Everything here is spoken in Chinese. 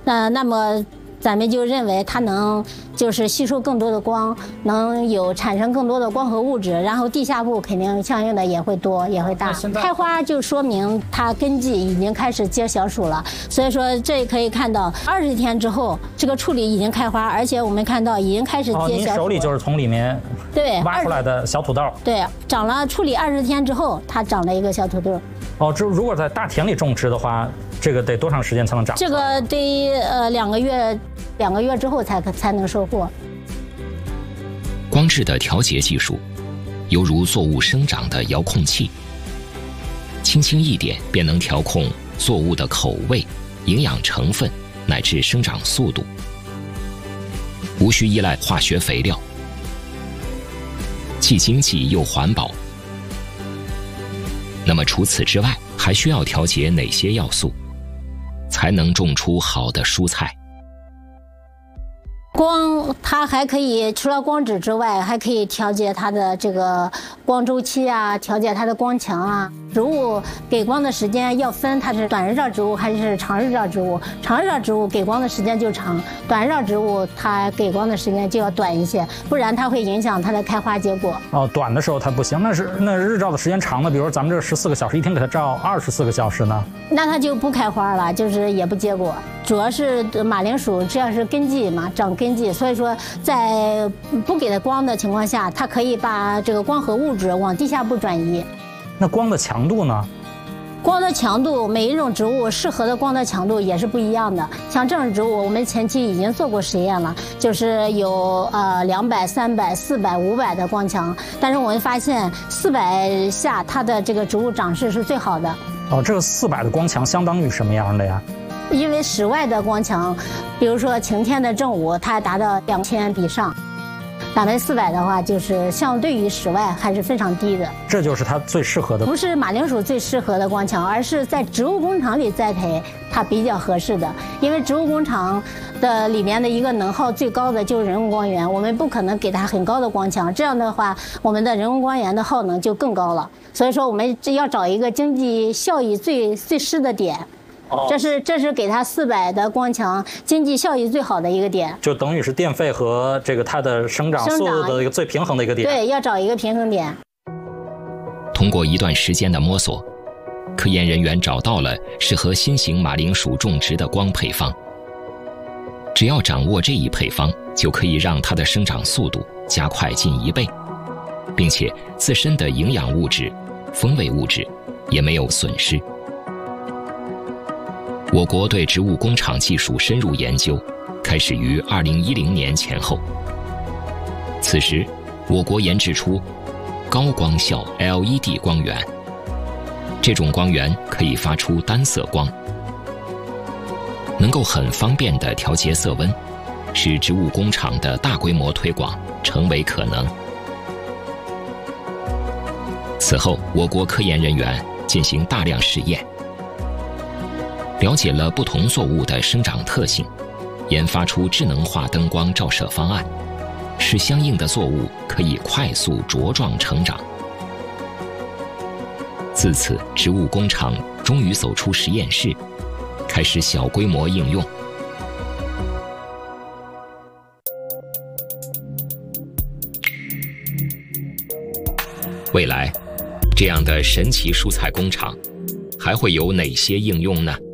那么咱们就认为它能就是吸收更多的光，能产生更多的光合物质，然后地下部肯定相应的也会多，也会大。开花就说明它根系已经开始结小属了，所以说这可以看到20天之后，这个处理已经开花，而且我们看到已经开始结小属。 您手里就是从里面挖出来的小土豆。对， 长了处理20天之后，它长了一个小土豆。 这如果在大田里种植的话，这个得多长时间才能长？ 这个得2个月之后才能收获。 光质的调节技术，犹如作物生长的遥控器，轻轻一点便能调控作物的口味、营养成分乃至生长速度，无需依赖化学肥料，既经济又环保。那么除此之外，还需要调节哪些要素，才能种出好的蔬菜？ 光它还可以除了光质之外，还可以调节它的这个光周期啊，调节它的光强啊。植物给光的时间要分它是短日照植物还是长日照植物。长日照植物给光的时间就长，短日照植物它给光的时间就要短一些，不然它会影响它的开花结果。 短的时候它不行，那日照的时间长的，比如咱们这14个小时，一天给它照24个小时呢？ 那它就不开花了，就是也不结果。主要是马铃薯这样是根系嘛，长根系，所以说在不给它光的情况下，它可以把这个光合物质往地下部转移。 那光的强度呢？ 光的强度，每一种植物适合的光的强度也是不一样的。像这种植物，我们前期已经做过实验了，就是有200、300、400、500的光强，但是我们发现400下它的这个植物长势是最好的。 这个400的光强相当于什么样的呀？ 因为室外的光强，比如说晴天的正午，它达到2000以上。400的话，就是相对于室外还是非常低的。 这就是它最适合的， 不是马铃薯最适合的光强，而是在植物工厂里栽培它比较合适的。因为植物工厂的里面的一个能耗最高的就是人工光源，我们不可能给它很高的光强，这样的话，我们的人工光源的耗能就更高了。所以说，我们要找一个经济效益最适的点。这是给它400的光强，经济效益最好的一个点， 就等于是电费和这个它的生长速度的一个最平衡的一个点。 对，要找一个平衡点。 通过一段时间的摸索，科研人员找到了适合新型马铃薯种植的光配方。只要掌握这一配方，就可以让它的生长速度加快近1倍，并且自身的营养物质、风味物质也没有损失。我国对植物工厂技术深入研究，开始于2010年前后。此时，我国研制出高光效 LED 光源，这种光源可以发出单色光，能够很方便地调节色温，使植物工厂的大规模推广成为可能。此后，我国科研人员进行大量试验，了解了不同作物的生长特性，研发出智能化灯光照射方案，使相应的作物可以快速茁壮成长。自此，植物工厂终于走出实验室，开始小规模应用。未来，这样的神奇蔬菜工厂还会有哪些应用呢？